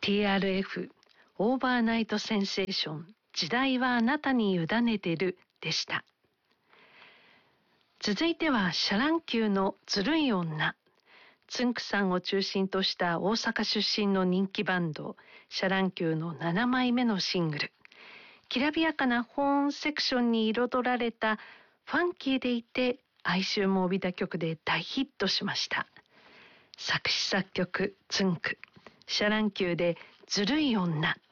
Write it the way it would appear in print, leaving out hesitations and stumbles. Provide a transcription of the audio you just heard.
TRF オーバーナイトセンセーション、時代はあなたに委ねてるでした。続いてはシャ乱 Q のずるい女。つんくさんを中心とした大阪出身の人気バンドシャ乱 Q の7枚目のシングル。きらびやかなホーンセクションに彩られたファンキーでいて哀愁も帯びた曲で大ヒットしました。作詞作曲つんく、シャ乱 Q でずるい女。